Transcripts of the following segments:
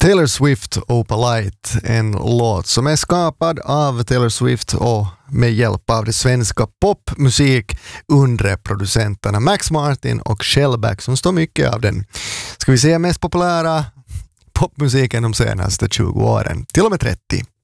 Taylor Swift Opalite, en låt som är skapad av Taylor Swift och med hjälp av det svenska popmusik underproducenterna Max Martin och Shellback som står mycket av den, ska vi säga, mest populära popmusiken de senaste 20 åren, till och med 30.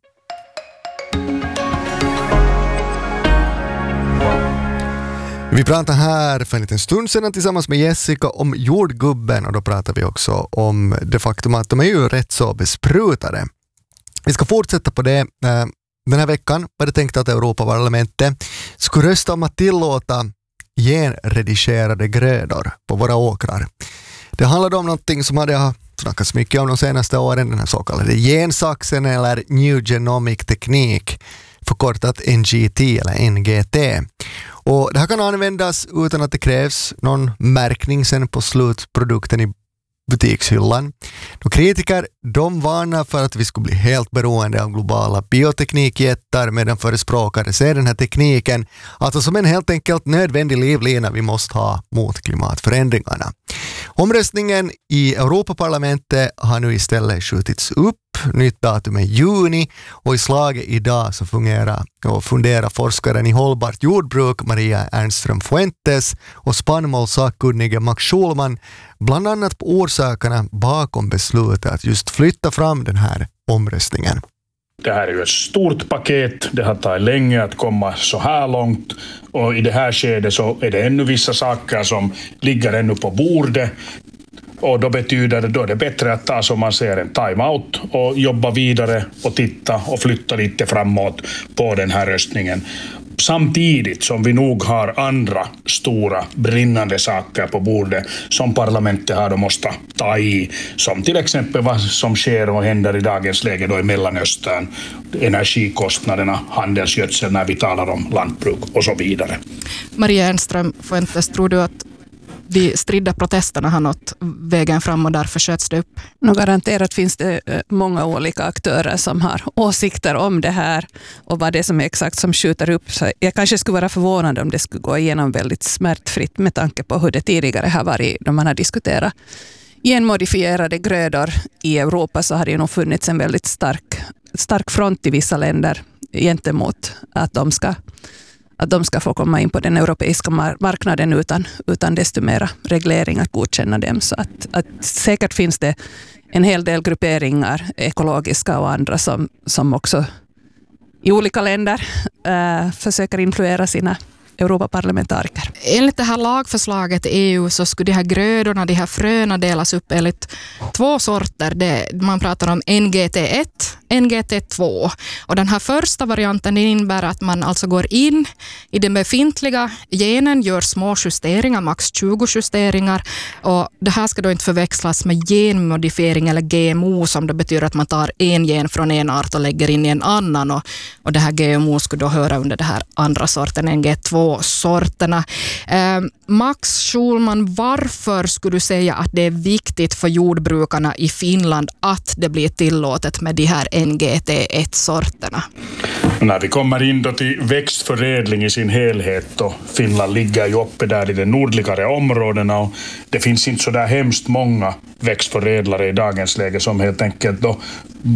Vi pratade här för en liten stund sedan tillsammans med Jessica om jordgubben, och då pratar vi också om det faktum att de är ju rätt så besprutade. Vi ska fortsätta på det. Den här veckan var det tänkt att Europaparlamentet skulle rösta om att tillåta genredigerade grödor på våra åkrar. Det handlade om någonting som hade snackats mycket om de senaste åren, den här så kallade gensaxen eller New Genomic Teknik, förkortat NGT eller NGT. Och det här kan användas utan att det krävs någon märkning sen på slutprodukten i butikshyllan. Och kritiker, de varnar för att vi skulle bli helt beroende av globala bioteknikjättar, medan förespråkare ser den här tekniken alltså som en helt enkelt nödvändig livlina vi måste ha mot klimatförändringarna. Omröstningen i Europaparlamentet har nu istället skjutits upp. Nytt datum är juni, och i slaget idag så funderar forskaren i hållbart jordbruk Maria Ernström Fuentes och spannmålssakkunnige Max Schulman bland annat på orsakerna bakom beslutet att just flytta fram den här omröstningen. Det här är ju ett stort paket, det har tagit länge att komma så här långt, och i det här skedet så är det ännu vissa saker som ligger ännu på bordet. Och då betyder det, då är det bättre att ta, som man ser, en time-out och jobba vidare och titta och flytta lite framåt på den här röstningen. Samtidigt som vi nog har andra stora brinnande saker på bordet som parlamentet har, de måste ta i, som till exempel vad som sker och händer i dagens läge då i Mellanöstern, energikostnaderna, handelsgödsel när vi talar om lantbruk och så vidare. Maria Ernström Fuentes, tror du att de stridda protesterna har nått vägen fram och därför sköts det upp? Nog garanterat finns det många olika aktörer som har åsikter om det här och vad det är som är exakt som skjuter upp. Så jag kanske skulle vara förvånad om det skulle gå igenom väldigt smärtfritt med tanke på hur det tidigare har varit då man har diskuterat genmodifierade grödor i Europa, så har det nog funnits en väldigt stark front i vissa länder gentemot att de ska få komma in på den europeiska marknaden utan desto mera reglering att godkänna dem. Så att säkert finns det en hel del grupperingar, ekologiska och andra, som också i olika länder försöker influera sina Europaparlamentariker. Enligt det här lagförslaget i EU så skulle de här grödorna, de här fröna delas upp enligt 2 sorter. Man pratar om NGT1, NGT2. Och den här första varianten innebär att man alltså går in i den befintliga genen, gör små justeringar, max 20 justeringar. Och det här ska då inte förväxlas med genmodifiering eller GMO, som det betyder att man tar en gen från en art och lägger in i en annan. Och det här GMO skulle då höra under det här andra sorten, NG2-sorterna. Max Schulman, varför skulle du säga att det är viktigt för jordbrukarna i Finland att det blir tillåtet med de här NGT1-sorterna? När vi kommer in då till växtförädling i sin helhet, då Finland ligger ju uppe där i de nordligare områdena, och det finns inte så där hemskt många växtförädlare i dagens läge som helt enkelt då